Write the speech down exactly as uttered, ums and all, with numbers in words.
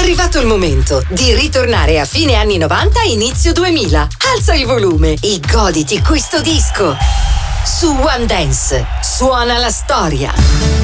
arrivato il momento di ritornare a fine anni novanta e inizio duemila. Alza il volume e goditi questo disco. Su One Dance suona la storia.